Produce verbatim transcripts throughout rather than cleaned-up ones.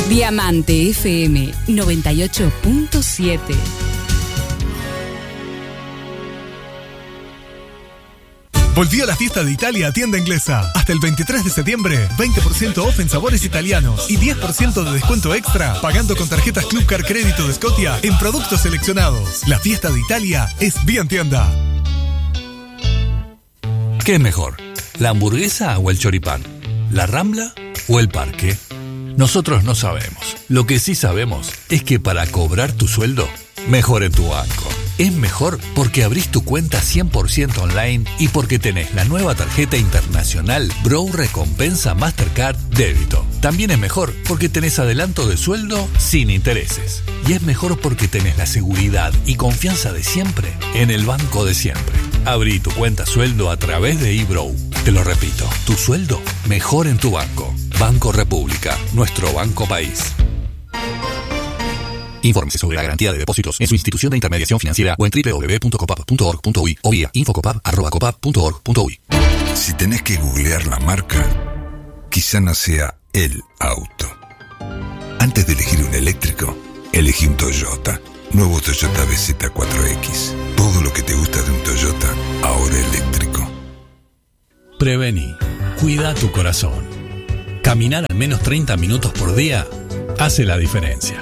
Diamante F M noventa y ocho punto siete. Volvió la fiesta de Italia a Tienda Inglesa. Hasta el veintitrés de septiembre, veinte por ciento off en sabores italianos y diez por ciento de descuento extra pagando con tarjetas Club Car Crédito de Scotia en productos seleccionados. La fiesta de Italia es bien tienda. ¿Qué es mejor? ¿La hamburguesa o el choripán? ¿La Rambla o el Parque? Nosotros no sabemos. Lo que sí sabemos es que para cobrar tu sueldo, mejor en tu banco. Es mejor porque abrís tu cuenta cien por ciento online y porque tenés la nueva tarjeta internacional Brow Recompensa Mastercard Débito. También es mejor porque tenés adelanto de sueldo sin intereses. Y es mejor porque tenés la seguridad y confianza de siempre en el banco de siempre. Abrí tu cuenta sueldo a través de eBrow. Te lo repito, tu sueldo mejor en tu banco. Banco República, nuestro banco país. Infórmese sobre la garantía de depósitos en su institución de intermediación financiera o en doble u doble u doble u punto copap punto org punto uy o vía infocopap arroba copap punto org punto uy. Si tenés que googlear la marca, quizá no sea el auto. Antes de elegir un eléctrico, elegí un Toyota. Nuevo Toyota B Z cuatro X. Todo lo que te gusta de un Toyota, ahora eléctrico. Prevení. Cuida tu corazón. Caminar al menos treinta minutos por día hace la diferencia.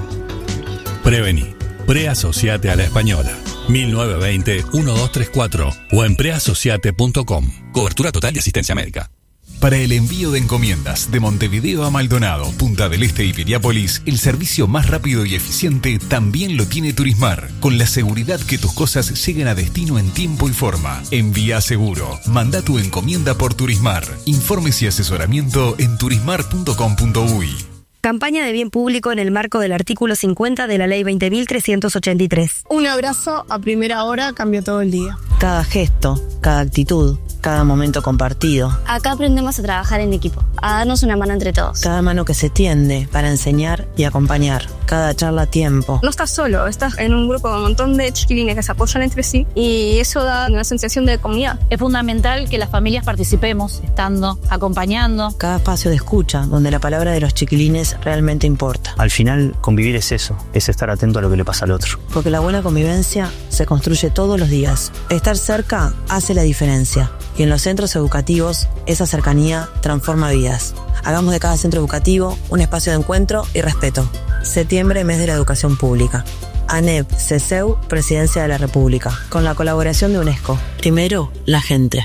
Prevení. Preasociate a la Española. mil novecientos veinte, doce treinta y cuatro o en preasociate punto com. Cobertura total de asistencia médica. Para el envío de encomiendas de Montevideo a Maldonado, Punta del Este y Piriápolis, el servicio más rápido y eficiente también lo tiene Turismar, con la seguridad que tus cosas lleguen a destino en tiempo y forma. Envía seguro. Manda tu encomienda por Turismar. Informes y asesoramiento en turismar punto com punto uy. Campaña de bien público en el marco del artículo cincuenta de la Ley veinte mil trescientos ochenta y tres. Un abrazo a primera hora cambió todo el día. Cada gesto, cada actitud, cada momento compartido. Acá aprendemos a trabajar en equipo, a darnos una mano entre todos. Cada mano que se tiende para enseñar y acompañar. Cada charla a tiempo. No estás solo, estás en un grupo con un montón de chiquilines que se apoyan entre sí y eso da una sensación de comunidad. Es fundamental que las familias participemos, estando, acompañando. Cada espacio de escucha, donde la palabra de los chiquilines realmente importa. Al final, convivir es eso, es estar atento a lo que le pasa al otro. Porque la buena convivencia se construye todos los días. Estar cerca hace la diferencia. Y en los centros educativos, esa cercanía transforma vidas. Hagamos de cada centro educativo un espacio de encuentro y respeto. Septiembre, mes de la educación pública. ANEP, CESEU, Presidencia de la República. Con la colaboración de UNESCO. Primero, la gente.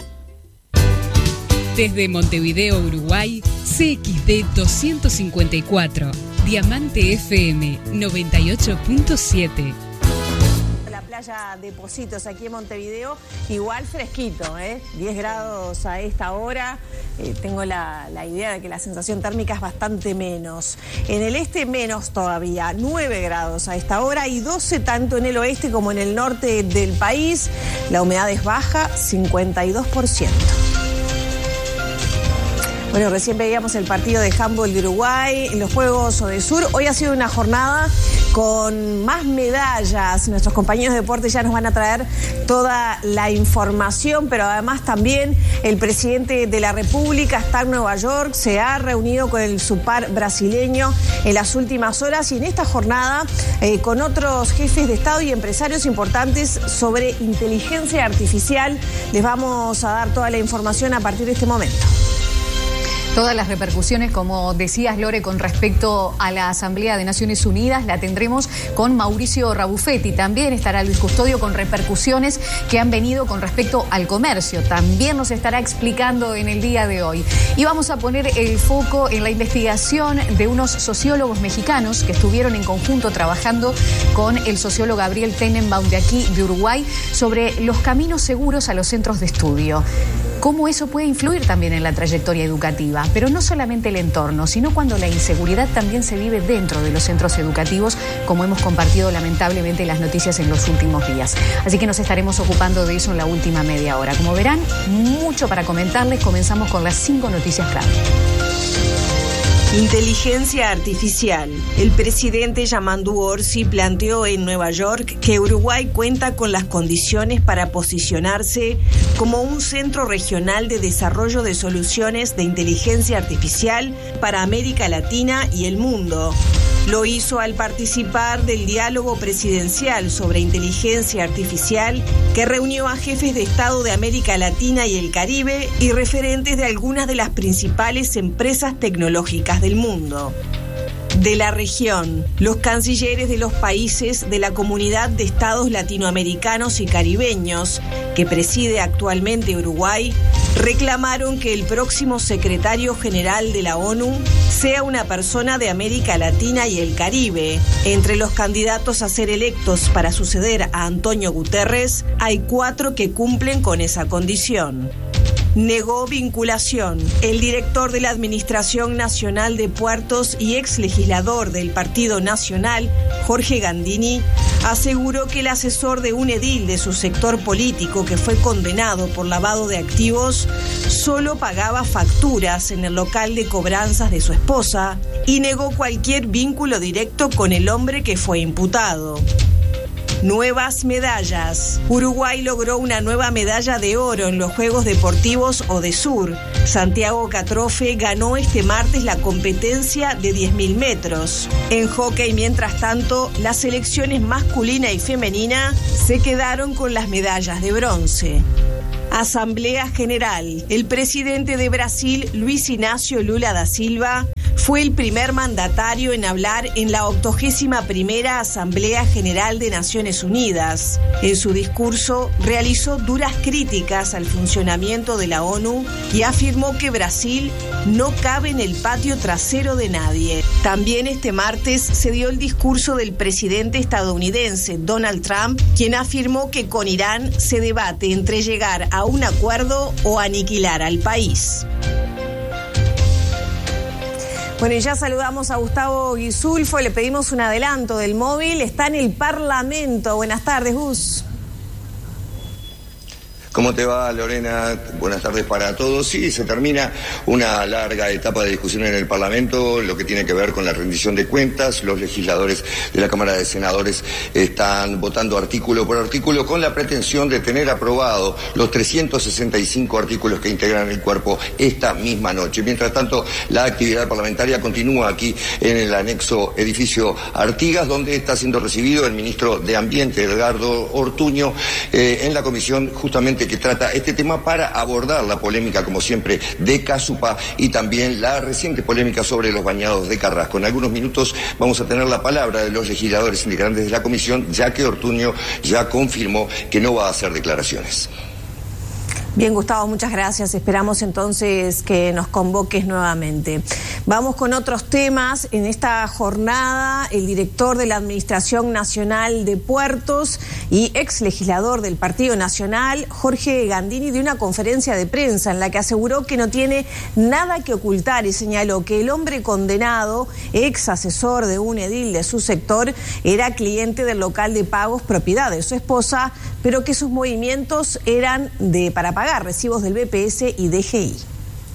Desde Montevideo, Uruguay, C X D doscientos cincuenta y cuatro. Diamante F M noventa y ocho punto siete. La playa de Pocitos aquí en Montevideo, igual fresquito, ¿eh? diez grados a esta hora. Eh, tengo la, la idea de que la sensación térmica es bastante menos. En el este menos todavía, nueve grados a esta hora y doce tanto en el oeste como en el norte del país. La humedad es baja, cincuenta y dos por ciento. Bueno, recién veíamos el partido de handball de Uruguay en los Juegos Odesur. Hoy ha sido una jornada con más medallas. Nuestros compañeros de deporte ya nos van a traer toda la información, pero además también el presidente de la República está en Nueva York, se ha reunido con el subpar brasileño en las últimas horas y en esta jornada eh, con otros jefes de Estado y empresarios importantes sobre inteligencia artificial. Les vamos a dar toda la información a partir de este momento. Todas las repercusiones, como decías, Lore, con respecto a la Asamblea de Naciones Unidas, la tendremos con Mauricio Rabuffetti. También estará Luis Custodio con repercusiones que han venido con respecto al comercio. También nos estará explicando en el día de hoy. Y vamos a poner el foco en la investigación de unos sociólogos mexicanos que estuvieron en conjunto trabajando con el sociólogo Gabriel Tenenbaum de aquí, de Uruguay, sobre los caminos seguros a los centros de estudio. Cómo eso puede influir también en la trayectoria educativa, pero no solamente el entorno, sino cuando la inseguridad también se vive dentro de los centros educativos, como hemos compartido lamentablemente en las noticias en los últimos días. Así que nos estaremos ocupando de eso en la última media hora. Como verán, mucho para comentarles. Comenzamos con las cinco noticias clave. Inteligencia artificial. El presidente Yamandu Orsi planteó en Nueva York que Uruguay cuenta con las condiciones para posicionarse como un centro regional de desarrollo de soluciones de inteligencia artificial para América Latina y el mundo. Lo hizo al participar del diálogo presidencial sobre inteligencia artificial que reunió a jefes de Estado de América Latina y el Caribe y referentes de algunas de las principales empresas tecnológicas del mundo. De la región, los cancilleres de los países de la Comunidad de Estados Latinoamericanos y Caribeños, que preside actualmente Uruguay, reclamaron que el próximo secretario general de la ONU sea una persona de América Latina y el Caribe. Entre los candidatos a ser electos para suceder a Antonio Guterres, hay cuatro que cumplen con esa condición. Negó vinculación. El director de la Administración Nacional de Puertos y ex legislador del Partido Nacional, Jorge Gandini, aseguró que el asesor de un edil de su sector político que fue condenado por lavado de activos solo pagaba facturas en el local de cobranzas de su esposa y negó cualquier vínculo directo con el hombre que fue imputado. Nuevas medallas. Uruguay logró una nueva medalla de oro en los Juegos Deportivos ODESUR. Santiago Catrofe ganó este martes la competencia de diez mil metros. En hockey, mientras tanto, las selecciones masculina y femenina se quedaron con las medallas de bronce. Asamblea General. El presidente de Brasil, Luis Inácio Lula da Silva, fue el primer mandatario en hablar en la octogésima primera Asamblea General de Naciones Unidas. En su discurso realizó duras críticas al funcionamiento de la ONU y afirmó que Brasil no cabe en el patio trasero de nadie. También este martes se dio el discurso del presidente estadounidense Donald Trump, quien afirmó que con Irán se debate entre llegar a un acuerdo o aniquilar al país. Bueno, y ya saludamos a Gustavo Guisulfo, le pedimos un adelanto del móvil, está en el Parlamento. Buenas tardes, Gus. ¿Cómo te va, Lorena? Buenas tardes para todos. Sí, se termina una larga etapa de discusión en el Parlamento, lo que tiene que ver con la rendición de cuentas. Los legisladores de la Cámara de Senadores están votando artículo por artículo con la pretensión de tener aprobado los trescientos sesenta y cinco artículos que integran el cuerpo esta misma noche. Mientras tanto, la actividad parlamentaria continúa aquí en el anexo edificio Artigas, donde está siendo recibido el ministro de Ambiente, Edgardo Ortuño, eh, en la comisión justamente que trata este tema para abordar la polémica, como siempre, de Casupa y también la reciente polémica sobre los bañados de Carrasco. En algunos minutos vamos a tener la palabra de los legisladores integrantes de la comisión, ya que Ortuño ya confirmó que no va a hacer declaraciones. Bien, Gustavo, muchas gracias. Esperamos entonces que nos convoques nuevamente. Vamos con otros temas. En esta jornada, el director de la Administración Nacional de Puertos y ex legislador del Partido Nacional, Jorge Gandini, dio una conferencia de prensa en la que aseguró que no tiene nada que ocultar y señaló que el hombre condenado, ex asesor de un edil de su sector, era cliente del local de pagos propiedad de su esposa, pero que sus movimientos eran de para pagar recibos del B P S y D G I.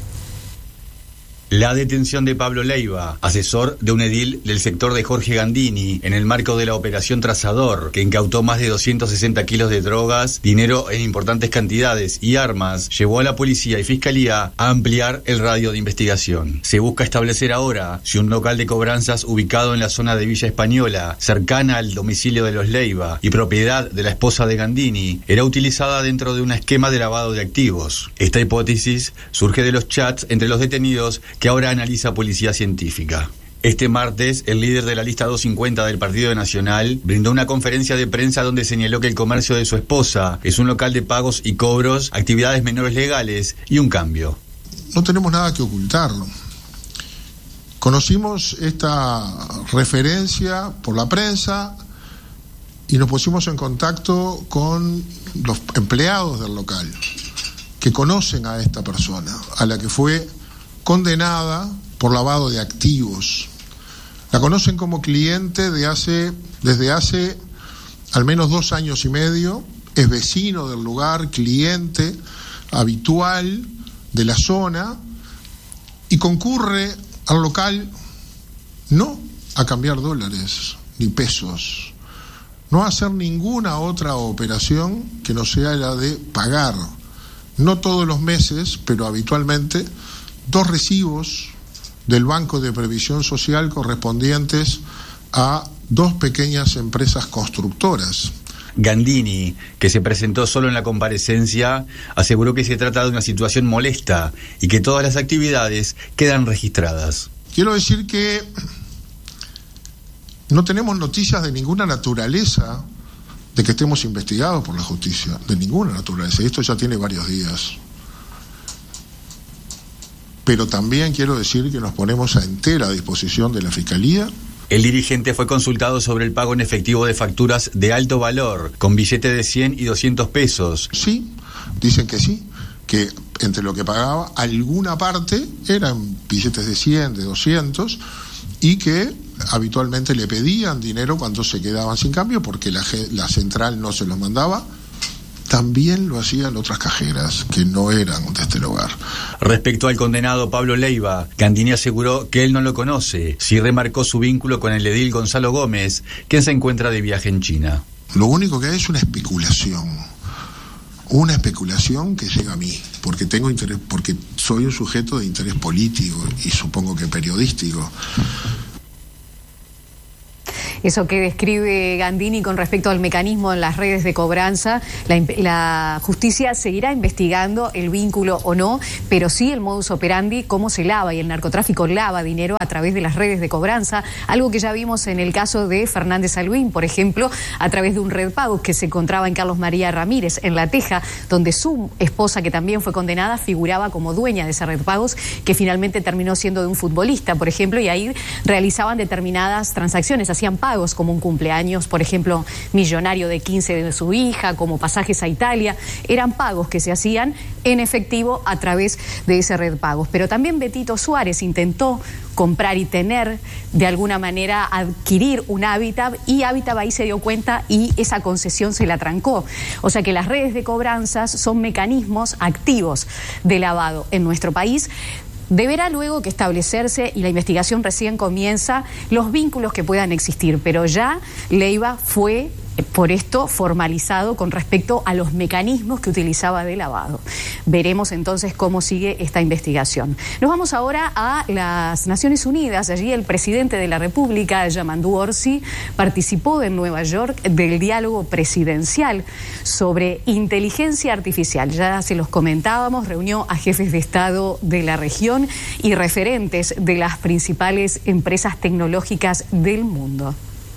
La detención de Pablo Leiva, asesor de un edil del sector de Jorge Gandini, en el marco de la operación Trazador, que incautó más de doscientos sesenta kilos de drogas, dinero en importantes cantidades y armas, llevó a la policía y fiscalía a ampliar el radio de investigación. Se busca establecer ahora si un local de cobranzas ubicado en la zona de Villa Española, cercana al domicilio de los Leiva y propiedad de la esposa de Gandini, era utilizada dentro de un esquema de lavado de activos. Esta hipótesis surge de los chats entre los detenidos que ahora analiza Policía Científica. Este martes, el líder de la lista doscientos cincuenta del Partido Nacional brindó una conferencia de prensa donde señaló que el comercio de su esposa es un local de pagos y cobros, actividades menores legales y un cambio. No tenemos nada que ocultarlo. Conocimos esta referencia por la prensa y nos pusimos en contacto con los empleados del local que conocen a esta persona, a la que fue condenada por lavado de activos. La conocen como cliente de hace, desde hace al menos dos años y medio, es vecino del lugar, cliente habitual de la zona y concurre al local no a cambiar dólares ni pesos, no a hacer ninguna otra operación que no sea la de pagar, no todos los meses, pero habitualmente, dos recibos del Banco de Previsión Social correspondientes a dos pequeñas empresas constructoras. Gandini, que se presentó solo en la comparecencia, aseguró que se trata de una situación molesta y que todas las actividades quedan registradas. Quiero decir que no tenemos noticias de ninguna naturaleza de que estemos investigados por la justicia, de ninguna naturaleza, y esto ya tiene varios días. Pero también quiero decir que nos ponemos a entera disposición de la Fiscalía. El dirigente fue consultado sobre el pago en efectivo de facturas de alto valor, con billetes de cien y doscientos pesos. Sí, dicen que sí, que entre lo que pagaba, alguna parte eran billetes de cien, de doscientos, y que habitualmente le pedían dinero cuando se quedaban sin cambio, porque la, la central no se los mandaba. También lo hacían otras cajeras que no eran de este lugar. Respecto al condenado Pablo Leiva, Gandini aseguró que él no lo conoce. Sí remarcó su vínculo con el edil Gonzalo Gómez, quien se encuentra de viaje en China. Lo único que hay es una especulación. Una especulación que llega a mí, porque tengo interés, porque soy un sujeto de interés político y supongo que periodístico. Eso que describe Gandini con respecto al mecanismo en las redes de cobranza, la, la justicia seguirá investigando el vínculo o no, pero sí el modus operandi, cómo se lava, y el narcotráfico lava dinero a través de las redes de cobranza, algo que ya vimos en el caso de Fernández Albuín, por ejemplo, a través de un red pagos que se encontraba en Carlos María Ramírez, en La Teja, donde su esposa, que también fue condenada, figuraba como dueña de esa red pagos, que finalmente terminó siendo de un futbolista, por ejemplo, y ahí realizaban determinadas transacciones, hacían pagos como un cumpleaños, por ejemplo, millonario de quince de su hija, como pasajes a Italia. Eran pagos que se hacían en efectivo a través de ese red pagos. Pero también Betito Suárez intentó comprar y tener, de alguna manera, adquirir un hábitat, y Hábitat ahí se dio cuenta y esa concesión se la trancó. O sea que las redes de cobranzas son mecanismos activos de lavado en nuestro país. Deberá luego que establecerse, y la investigación recién comienza, los vínculos que puedan existir, pero ya Leiva fue por esto formalizado con respecto a los mecanismos que utilizaba de lavado. Veremos entonces cómo sigue esta investigación. Nos vamos ahora a las Naciones Unidas. Allí el presidente de la República, Yamandu Orsi, participó en Nueva York del diálogo presidencial sobre inteligencia artificial. Ya se los comentábamos, reunió a jefes de Estado de la región y referentes de las principales empresas tecnológicas del mundo.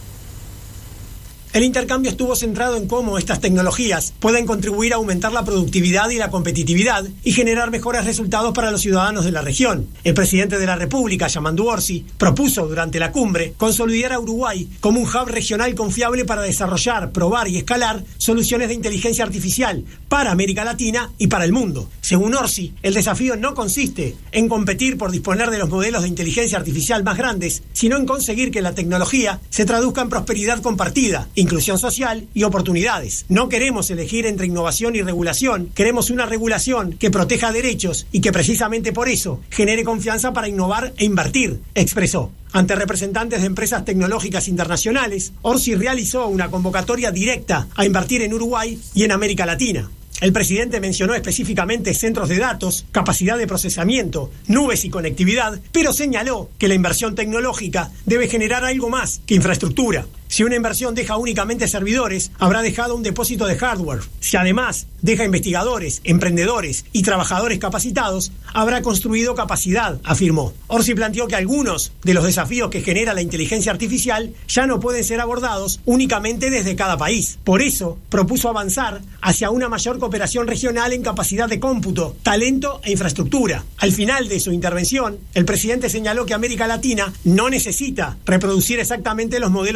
El intercambio estuvo centrado en cómo estas tecnologías pueden contribuir a aumentar la productividad y la competitividad y generar mejores resultados para los ciudadanos de la región. El presidente de la República, Yamandu Orsi, propuso durante la cumbre consolidar a Uruguay como un hub regional confiable para desarrollar, probar y escalar soluciones de inteligencia artificial para América Latina y para el mundo. Según Orsi, el desafío no consiste en competir por disponer de los modelos de inteligencia artificial más grandes, sino en conseguir que la tecnología se traduzca en prosperidad compartida, inclusión social y oportunidades. No queremos elegir entre innovación y regulación, queremos una regulación que proteja derechos y que precisamente por eso genere confianza para innovar e invertir, expresó. Ante representantes de empresas tecnológicas internacionales, Orsi realizó una convocatoria directa a invertir en Uruguay y en América Latina. El presidente mencionó específicamente centros de datos, capacidad de procesamiento, nubes y conectividad, pero señaló que la inversión tecnológica debe generar algo más que infraestructura. Si una inversión deja únicamente servidores, habrá dejado un depósito de hardware. Si además deja investigadores, emprendedores y trabajadores capacitados, habrá construido capacidad, afirmó. Orsi planteó que algunos de los desafíos que genera la inteligencia artificial ya no pueden ser abordados únicamente desde cada país. Por eso, propuso avanzar hacia una mayor cooperación regional en capacidad de cómputo, talento e infraestructura. Al final de su intervención, el presidente señaló que América Latina no necesita reproducir exactamente los modelos tecnológicos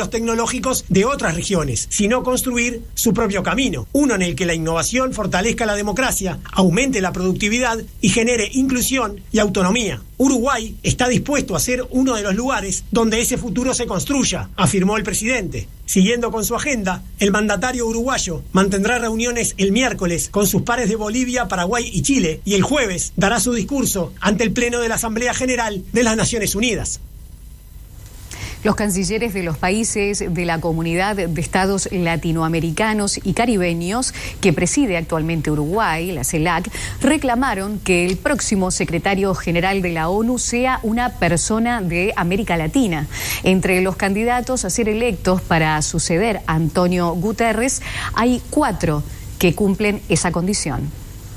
tecnológicos de otras regiones, sino construir su propio camino, uno en el que la innovación fortalezca la democracia, aumente la productividad y genere inclusión y autonomía. Uruguay está dispuesto a ser uno de los lugares donde ese futuro se construya, afirmó el presidente. Siguiendo con su agenda, el mandatario uruguayo mantendrá reuniones el miércoles con sus pares de Bolivia, Paraguay y Chile y el jueves dará su discurso ante el Pleno de la Asamblea General de las Naciones Unidas. Los cancilleres de los países de la Comunidad de Estados Latinoamericanos y Caribeños que preside actualmente Uruguay, la CELAC, reclamaron que el próximo secretario general de la ONU sea una persona de América Latina. Entre los candidatos a ser electos para suceder a Antonio Guterres, hay cuatro que cumplen esa condición.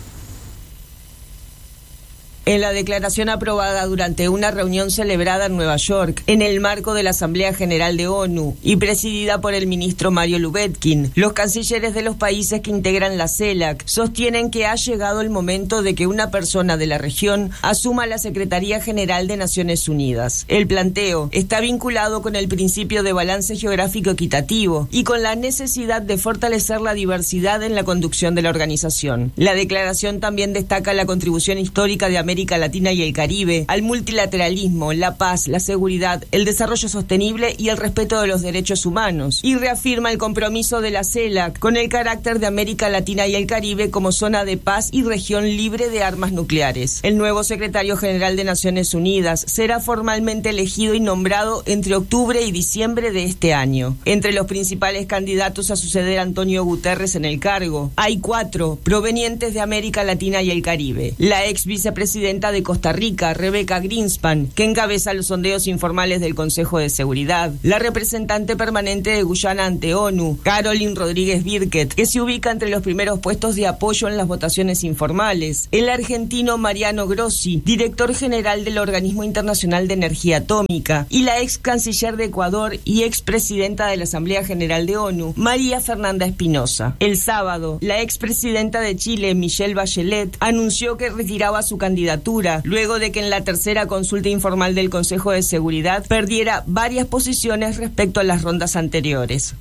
En la declaración aprobada durante una reunión celebrada en Nueva York, en el marco de la Asamblea General de ONU y presidida por el ministro Mario Lubetkin, los cancilleres de los países que integran la CELAC sostienen que ha llegado el momento de que una persona de la región asuma la Secretaría General de Naciones Unidas. El planteo está vinculado con el principio de balance geográfico equitativo y con la necesidad de fortalecer la diversidad en la conducción de la organización. La declaración también destaca la contribución histórica de América América Latina y el Caribe, al multilateralismo, la paz, la seguridad, el desarrollo sostenible y el respeto de los derechos humanos, y reafirma el compromiso de la CELAC con el carácter de América Latina y el Caribe como zona de paz y región libre de armas nucleares. El nuevo secretario general de Naciones Unidas será formalmente elegido y nombrado entre octubre y diciembre de este año. Entre los principales candidatos a suceder a Antonio Guterres en el cargo, hay cuatro provenientes de América Latina y el Caribe. La ex vicepresidenta de Costa Rica, Rebecca Greenspan, que encabeza los sondeos informales del Consejo de Seguridad, la representante permanente de Guyana ante ONU, Caroline Rodríguez Birket, que se ubica entre los primeros puestos de apoyo en las votaciones informales, el argentino Mariano Grossi, director general del Organismo Internacional de Energía Atómica, y la ex canciller de Ecuador y ex presidenta de la Asamblea General de ONU, María Fernanda Espinosa. El sábado, la ex presidenta de Chile, Michelle Bachelet, anunció que retiraba su candidatura luego de que en la tercera consulta informal del Consejo de Seguridad perdiera varias posiciones respecto a las rondas anteriores.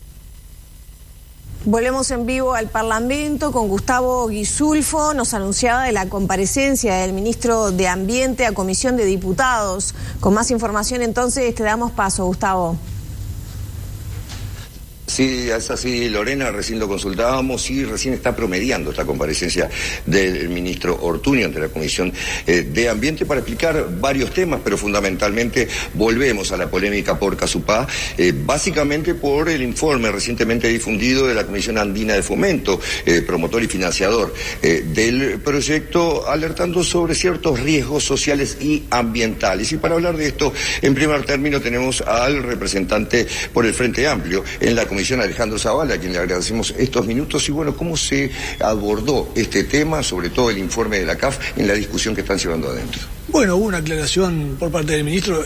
Volvemos en vivo al Parlamento con Gustavo Guisulfo. Nos anunciaba de la comparecencia del ministro de Ambiente a Comisión de Diputados. Con más información entonces te damos paso, Gustavo. Sí, es así, Lorena, recién lo consultábamos y recién está promediando esta comparecencia del ministro Ortuño ante la Comisión eh, de Ambiente para explicar varios temas, pero fundamentalmente volvemos a la polémica por Casupá, eh, básicamente por el informe recientemente difundido de la Comisión Andina de Fomento, eh, promotor y financiador eh, del proyecto, alertando sobre ciertos riesgos sociales y ambientales. Y para hablar de esto, en primer término tenemos al representante por el Frente Amplio en la Comisión, Alejandro Zavala, a quien le agradecemos estos minutos. Y bueno, ¿cómo se abordó este tema, sobre todo el informe de la C A F, en la discusión que están llevando adentro? Bueno, hubo una aclaración por parte del ministro.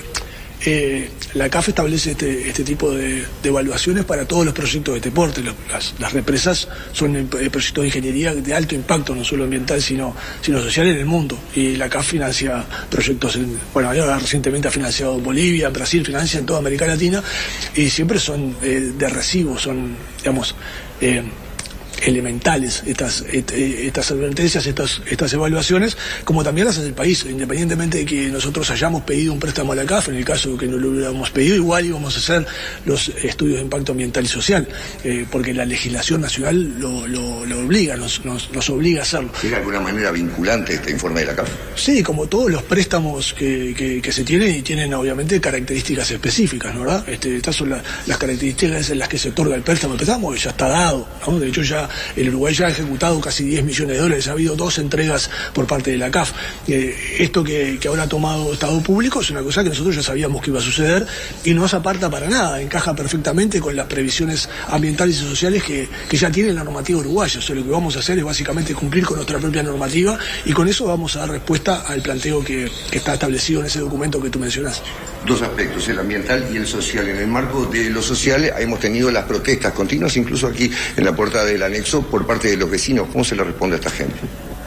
Eh, la C A F establece este, este tipo de, de evaluaciones para todos los proyectos de deporte. Las, las represas son eh, proyectos de ingeniería de alto impacto, no solo ambiental, sino, sino social en el mundo. Y la C A F financia proyectos, en, bueno, recientemente ha financiado en Bolivia, en Brasil, financia en toda América Latina, y siempre son eh, de recibo, son, digamos, eh, elementales estas, estas advertencias, estas, estas evaluaciones, como también las hace el país, independientemente de que nosotros hayamos pedido un préstamo a la C A F. En el caso de que no lo hubiéramos pedido, igual íbamos a hacer los estudios de impacto ambiental y social, eh, porque la legislación nacional lo, lo, lo obliga, nos, nos, nos obliga a hacerlo. ¿Es de alguna manera vinculante este informe de la C A F? Sí, como todos los préstamos que, que, que se tienen, y tienen obviamente características específicas, ¿no? ¿Verdad? Este, estas son la, las características en las que se otorga el préstamo. El préstamo ya está dado, ¿no? De hecho, ya el Uruguay ya ha ejecutado casi diez millones de dólares, ha habido dos entregas por parte de la C A F. Eh, esto que, que ahora ha tomado Estado Público es una cosa que nosotros ya sabíamos que iba a suceder y no se aparta para nada, encaja perfectamente con las previsiones ambientales y sociales que, que ya tiene la normativa uruguaya. O sea, lo que vamos a hacer es básicamente cumplir con nuestra propia normativa, y con eso vamos a dar respuesta al planteo que, que está establecido en ese documento que tú mencionás. Dos aspectos, el ambiental y el social. En el marco de lo social hemos tenido las protestas continuas, incluso aquí en la puerta del anexo, por parte de los vecinos. ¿Cómo se le responde a esta gente? No,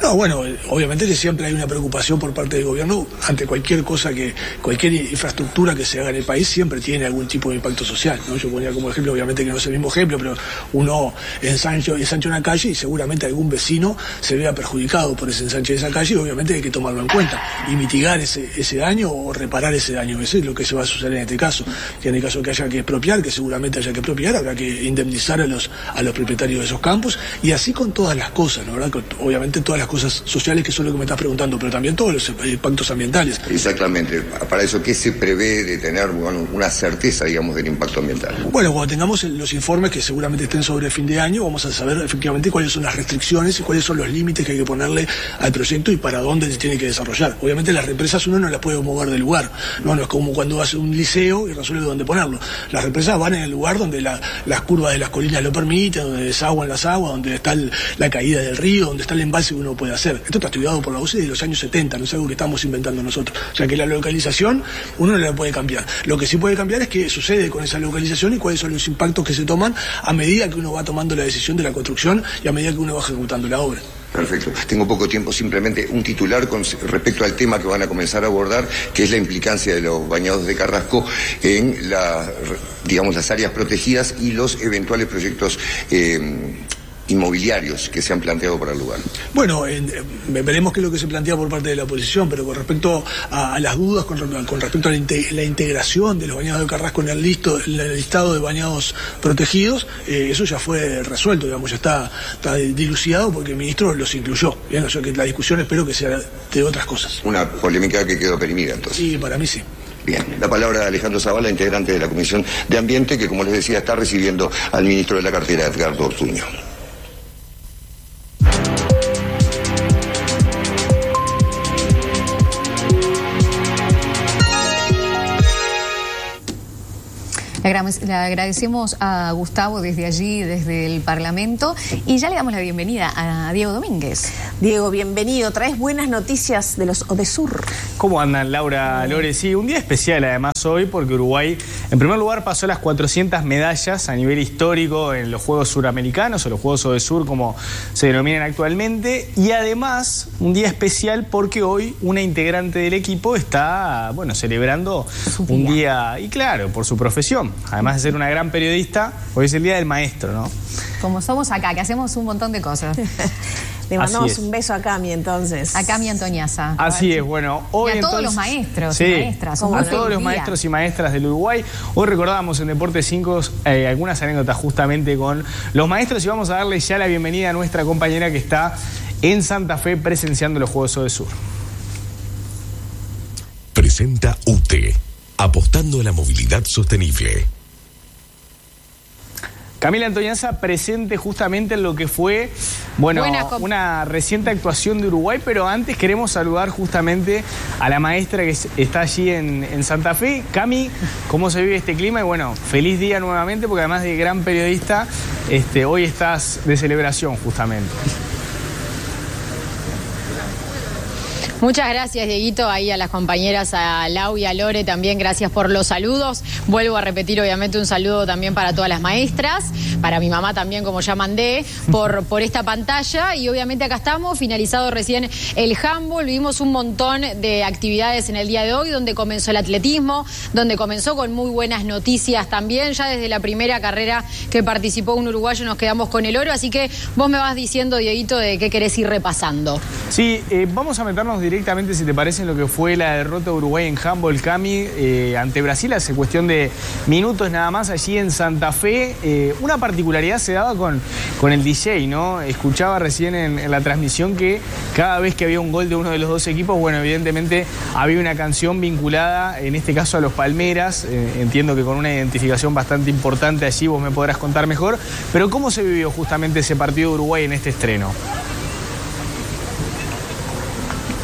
No, bueno, obviamente que siempre hay una preocupación por parte del gobierno ante cualquier cosa que, cualquier infraestructura que se haga en el país siempre tiene algún tipo de impacto social, ¿no? Yo ponía como ejemplo, obviamente que no es el mismo ejemplo, pero uno ensancha, ensancha una calle y seguramente algún vecino se vea perjudicado por ese ensanche de esa calle y obviamente hay que tomarlo en cuenta y mitigar ese, ese daño o reparar ese daño. Eso es lo que se va a suceder en este caso, que en el caso que haya que expropiar, que seguramente haya que expropiar, habrá que indemnizar a los, a los propietarios de esos campos y así con todas las cosas, ¿no? ¿Verdad? Obviamente todas las cosas sociales que son lo que me estás preguntando, pero también todos los impactos ambientales. Exactamente. Para eso, ¿qué se prevé de tener, bueno, una certeza, digamos, del impacto ambiental? Bueno, cuando tengamos los informes que seguramente estén sobre fin de año, vamos a saber efectivamente cuáles son las restricciones y cuáles son los límites que hay que ponerle al proyecto y para dónde se tiene que desarrollar. Obviamente las represas uno no las puede mover del lugar, no, no es como cuando vas a un liceo y resuelve dónde ponerlo. Las represas van en el lugar donde la, las curvas de las colinas lo permiten, donde desaguan las aguas, donde está el, la caída del río, donde está el embalse que uno puede hacer. Esto está estudiado por la U C E de los años setenta, no es algo que estamos inventando nosotros. O sea que la localización uno no la puede cambiar. Lo que sí puede cambiar es qué sucede con esa localización y cuáles son los impactos que se toman a medida que uno va tomando la decisión de la construcción y a medida que uno va ejecutando la obra. Perfecto. Tengo poco tiempo, simplemente un titular con respecto al tema que van a comenzar a abordar, que es la implicancia de los bañados de Carrasco en la, digamos, las áreas protegidas y los eventuales proyectos eh, inmobiliarios que se han planteado para el lugar. Bueno, eh, veremos qué es lo que se plantea por parte de la oposición, pero con respecto a, a las dudas, con, con respecto a la, inte, la integración de los bañados de Carrasco en el, listo, en el listado de bañados protegidos, eh, eso ya fue resuelto, digamos, ya está, está dilucidado porque el ministro los incluyó. Bien, o sea que la discusión espero que sea de otras cosas. Una polémica que quedó perimida, entonces. Sí, para mí sí. Bien, la palabra de Alejandro Zavala, integrante de la Comisión de Ambiente, que como les decía está recibiendo al ministro de la cartera, Edgardo Ortuño. Le agradecemos a Gustavo desde allí, desde el Parlamento, y ya le damos la bienvenida a Diego Domínguez. Diego, bienvenido. Traes buenas noticias de los Odesur. ¿Cómo andan, Laura, Lore? Sí, un día especial además hoy porque Uruguay, en primer lugar, pasó las cuatrocientas medallas a nivel histórico en los Juegos Suramericanos o los Juegos Odesur, como se denominan actualmente, y además un día especial porque hoy una integrante del equipo está, bueno, celebrando un día, y claro, por su profesión. Además de ser una gran periodista, hoy es el Día del Maestro, ¿no? Como somos acá, que hacemos un montón de cosas. Le mandamos un beso a Cami, entonces. A Cami Antoñaza. Así es, bueno. Hoy y a todos entonces, los maestros sí, y maestras. A todos los maestros y maestras del Uruguay. Hoy recordábamos en Deportes cinco eh, algunas anécdotas justamente con los maestros y vamos a darle ya la bienvenida a nuestra compañera que está en Santa Fe presenciando los Juegos Odesur. Presenta U T, apostando a la movilidad sostenible. Camila Antoñaza presente justamente en lo que fue, bueno, una reciente actuación de Uruguay, pero antes queremos saludar justamente a la maestra que está allí en, en Santa Fe. Cami, ¿cómo se vive este clima? Y bueno, feliz día nuevamente, porque además de gran periodista, este, hoy estás de celebración justamente. Muchas gracias, Dieguito, ahí a las compañeras, a Lau y a Lore también, gracias por los saludos. Vuelvo a repetir, obviamente, un saludo también para todas las maestras, para mi mamá también, como ya mandé, por, por esta pantalla. Y obviamente acá estamos, finalizado recién el handball, vimos un montón de actividades en el día de hoy, donde comenzó el atletismo, donde comenzó con muy buenas noticias también. Ya desde la primera carrera que participó un uruguayo nos quedamos con el oro, así que vos me vas diciendo, Dieguito, de qué querés ir repasando. Sí, eh, vamos a meternos directamente, si te parece, en lo que fue la derrota de Uruguay en handball, Cami, eh, ante Brasil, hace cuestión de minutos nada más, allí en Santa Fe. Eh, una particularidad se daba con, con el D J, ¿no? Escuchaba recién en, en la transmisión que cada vez que había un gol de uno de los dos equipos, bueno, evidentemente había una canción vinculada, en este caso a los Palmeras, eh, entiendo que con una identificación bastante importante allí, vos me podrás contar mejor, pero ¿cómo se vivió justamente ese partido de Uruguay en este estreno?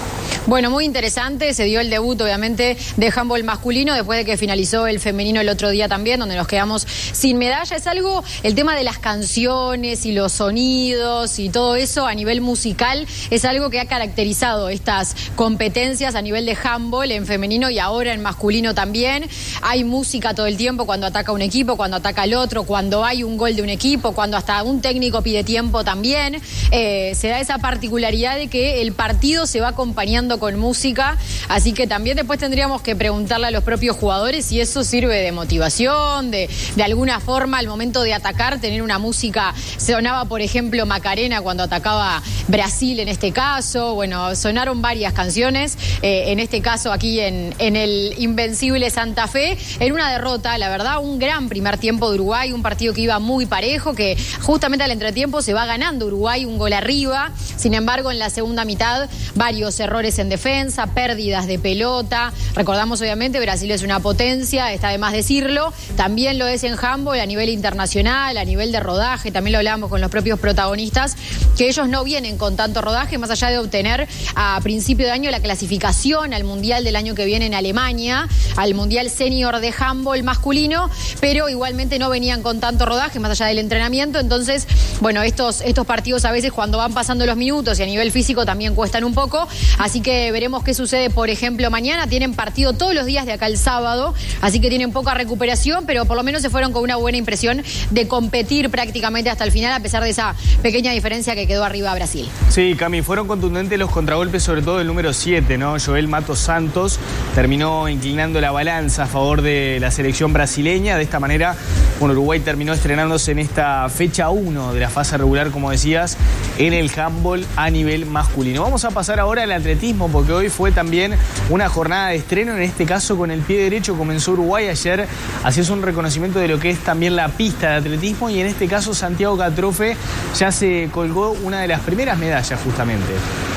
Bueno, muy interesante, se dio el debut obviamente de handball masculino después de que finalizó el femenino el otro día también, donde nos quedamos sin medalla. Es algo, el tema de las canciones y los sonidos y todo eso a nivel musical, es algo que ha caracterizado estas competencias a nivel de handball en femenino y ahora en masculino también. Hay música todo el tiempo cuando ataca un equipo, cuando ataca el otro, cuando hay un gol de un equipo, cuando hasta un técnico pide tiempo también. Eh, se da esa particularidad de que el partido se va acompañando con música, así que también después tendríamos que preguntarle a los propios jugadores si eso sirve de motivación, de, de alguna forma al momento de atacar, tener una música. Sonaba, por ejemplo, Macarena cuando atacaba Brasil en este caso. Bueno, sonaron varias canciones, eh, en este caso aquí en, en el Invencible Santa Fe, en una derrota, la verdad, un gran primer tiempo de Uruguay, un partido que iba muy parejo, que justamente al entretiempo se va ganando Uruguay un gol arriba. Sin embargo, en la segunda mitad, varios errores en defensa, pérdidas de pelota. Recordamos, obviamente, Brasil es una potencia, está de más decirlo. También lo es en handball a nivel internacional, a nivel de rodaje. También lo hablábamos con los propios protagonistas, que ellos no vienen con tanto rodaje, más allá de obtener a principio de año la clasificación al Mundial del año que viene en Alemania, al Mundial Senior de handball masculino, pero igualmente no venían con tanto rodaje, más allá del entrenamiento. Entonces, bueno, estos, estos partidos a veces cuando van pasando los minutos y a nivel físico también cuestan un poco, así que veremos qué sucede, por ejemplo, mañana. Tienen partido todos los días de acá el sábado, así que tienen poca recuperación, pero por lo menos se fueron con una buena impresión de competir prácticamente hasta el final, a pesar de esa pequeña diferencia que quedó arriba a Brasil. Sí, Cami, fueron contundentes los contragolpes, sobre todo el número siete, ¿no? Joel Matos Santos terminó inclinando la balanza a favor de la selección brasileña. De esta manera, bueno, Uruguay terminó estrenándose en esta fecha uno de la fase regular, como decías, en el handball a nivel masculino. Vamos a pasar ahora al atletismo, porque hoy fue también una jornada de estreno, en este caso con el pie derecho. Comenzó Uruguay ayer, hacías un reconocimiento de lo que es también la pista de atletismo, y en este caso Santiago Catrofe ya se colgó una de las primeras medallas justamente.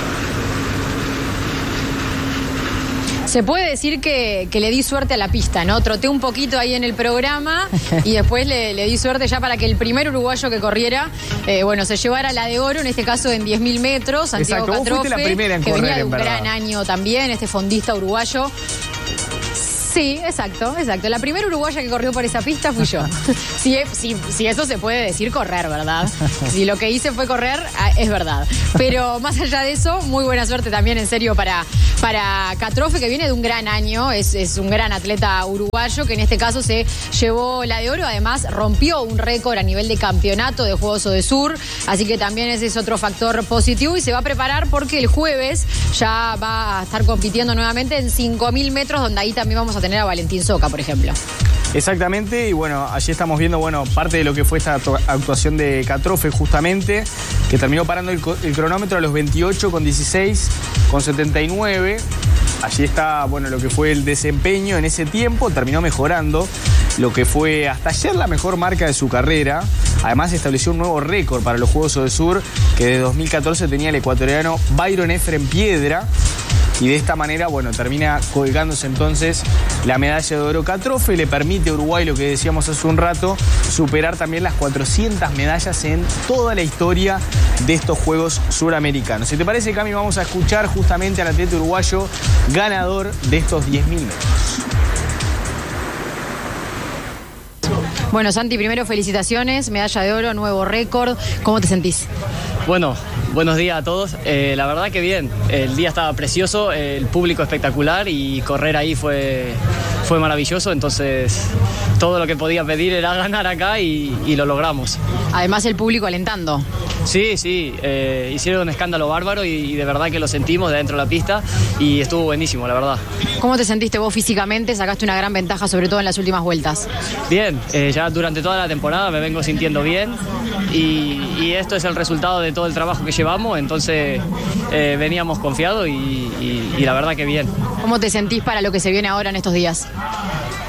Se puede decir que, que le di suerte a la pista, ¿no? Troté un poquito ahí en el programa y después le, le di suerte ya para que el primer uruguayo que corriera, eh, bueno, se llevara la de oro, en este caso en diez mil metros, Santiago Exacto. Catrofe, Vos fuiste la primera en que correr, venía de un en gran verdad. año también, este fondista uruguayo. Sí, exacto, exacto. La primera uruguaya que corrió por esa pista fui yo. Si, si, si eso se puede decir correr, ¿verdad? Si lo que hice fue correr, es verdad. Pero más allá de eso, muy buena suerte también, en serio, para, para Catrofe, que viene de un gran año, es, es un gran atleta uruguayo, que en este caso se llevó la de oro. Además, rompió un récord a nivel de campeonato de Juegos Odesur, así que también ese es otro factor positivo, y se va a preparar porque el jueves ya va a estar compitiendo nuevamente en cinco mil metros, donde ahí también vamos a tener a Valentín Soca, por ejemplo. Exactamente, y bueno, allí estamos viendo, bueno, parte de lo que fue esta actuación de Catrofe justamente, que terminó parando el, el cronómetro a los veintiocho con dieciséis con setenta y nueve. Allí está, bueno, lo que fue el desempeño en ese tiempo, terminó mejorando lo que fue hasta ayer la mejor marca de su carrera. Además estableció un nuevo récord para los Juegos Odesur, que de dos mil catorce tenía el ecuatoriano Byron Efren Piedra. Y de esta manera, bueno, termina colgándose entonces la medalla de oro Catrofe. Le permite a Uruguay, lo que decíamos hace un rato, superar también las cuatrocientas medallas en toda la historia de estos Juegos Suramericanos. Si te parece, Cami, vamos a escuchar justamente al atleta uruguayo ganador de estos diez mil metros. Bueno, Santi, primero felicitaciones, medalla de oro, nuevo récord. ¿Cómo te sentís? Bueno, buenos días a todos. Eh, la verdad que bien, el día estaba precioso, el público espectacular y correr ahí fue, fue maravilloso, entonces todo lo que podía pedir era ganar acá y, y lo logramos. Además el público alentando. Sí, sí, eh, hicieron un escándalo bárbaro y, y de verdad que lo sentimos de dentro de la pista y estuvo buenísimo, la verdad. ¿Cómo te sentiste vos físicamente? Sacaste una gran ventaja, sobre todo en las últimas vueltas. Bien, eh, ya durante toda la temporada me vengo sintiendo bien y, y esto es el resultado de todo el trabajo que llevamos, entonces eh, veníamos confiados y, y, y la verdad que bien. ¿Cómo te sentís para lo que se viene ahora en estos días?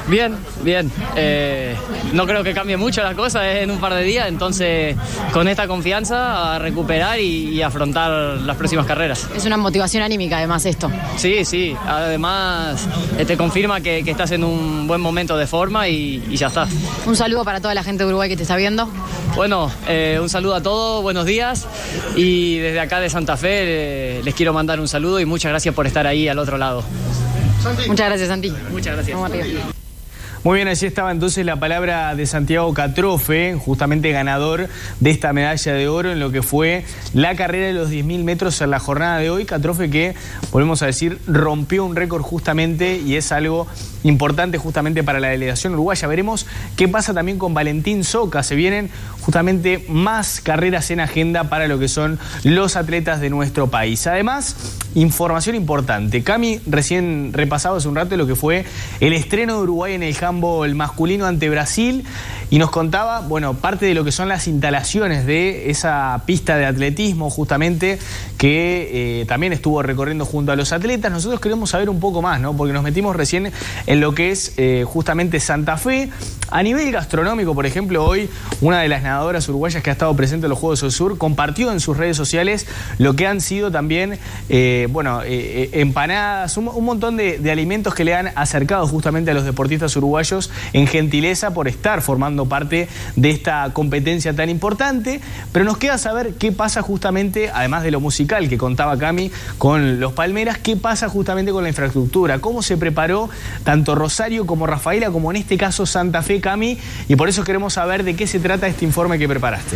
Bien, bien. Eh, no creo que cambie mucho las cosas en un par de días, entonces con esta confianza a recuperar y, y afrontar las próximas carreras. Es una motivación anímica además esto. Sí, sí. Además eh, te confirma que, que estás en un buen momento de forma y, y ya está. Un saludo para toda la gente de Uruguay que te está viendo. Bueno, eh, un saludo a todos, buenos días y desde acá de Santa Fe eh, les quiero mandar un saludo y muchas gracias por estar ahí al otro lado. Santi. Muchas gracias, Santi. Muchas gracias. Vamos arriba. Muy bien, allí estaba entonces la palabra de Santiago Catrofe, justamente ganador de esta medalla de oro en lo que fue la carrera de los diez mil metros en la jornada de hoy. Catrofe que, volvemos a decir, rompió un récord justamente y es algo importante justamente para la delegación uruguaya. Veremos qué pasa también con Valentín Soca. Se vienen justamente más carreras en agenda para lo que son los atletas de nuestro país. Además, información importante. Cami recién repasaba hace un rato lo que fue el estreno de Uruguay en el handball masculino ante Brasil y nos contaba, bueno, parte de lo que son las instalaciones de esa pista de atletismo justamente que eh, también estuvo recorriendo junto a los atletas. Nosotros queremos saber un poco más, ¿no? Porque nos metimos recién en lo que es eh, justamente Santa Fe. A nivel gastronómico, por ejemplo, hoy una de las nadadoras uruguayas que ha estado presente en los Juegos del Sur compartió en sus redes sociales lo que han sido también, eh, bueno, eh, empanadas, un, un montón de, de alimentos que le han acercado justamente a los deportistas uruguayos en gentileza por estar formando parte de esta competencia tan importante. Pero nos queda saber qué pasa justamente, además de lo musical que contaba Cami con los Palmeras, qué pasa justamente con la infraestructura, cómo se preparó tanto Rosario como Rafaela, como en este caso Santa Fe, Cami, y por eso queremos saber de qué se trata este informe que preparaste.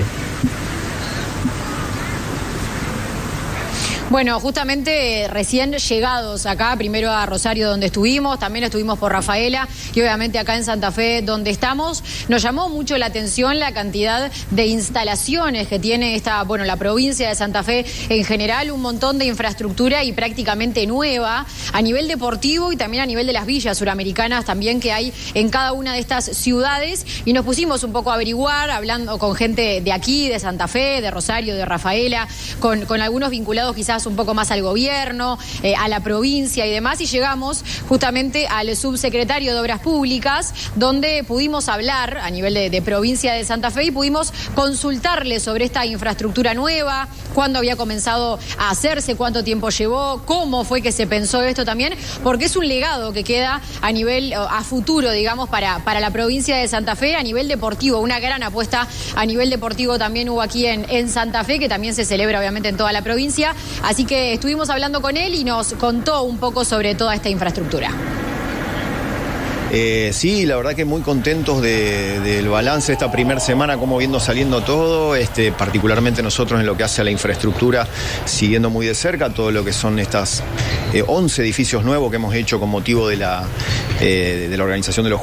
Bueno, justamente recién llegados acá, primero a Rosario donde estuvimos, también estuvimos por Rafaela y obviamente acá en Santa Fe donde estamos, nos llamó mucho la atención la cantidad de instalaciones que tiene esta, bueno, la provincia de Santa Fe en general, un montón de infraestructura y prácticamente nueva a nivel deportivo y también a nivel de las villas suramericanas también que hay en cada una de estas ciudades y nos pusimos un poco a averiguar, hablando con gente de aquí, de Santa Fe, de Rosario, de Rafaela, con, con algunos vinculados quizás un poco más al gobierno, eh, a la provincia y demás, y llegamos justamente al subsecretario de Obras Públicas, donde pudimos hablar a nivel de, de provincia de Santa Fe y pudimos consultarle sobre esta infraestructura nueva, cuándo había comenzado a hacerse, cuánto tiempo llevó, cómo fue que se pensó esto también, porque es un legado que queda a nivel, a futuro, digamos, para, para la provincia de Santa Fe, a nivel deportivo, una gran apuesta a nivel deportivo también hubo aquí en, en Santa Fe, que también se celebra obviamente en toda la provincia. Así que estuvimos hablando con él y nos contó un poco sobre toda esta infraestructura. Eh, sí, la verdad que muy contentos de, del balance de esta primera semana, cómo viendo saliendo todo, este, particularmente nosotros en lo que hace a la infraestructura, siguiendo muy de cerca todo lo que son estas eh, once edificios nuevos que hemos hecho con motivo de la, eh, de la organización de los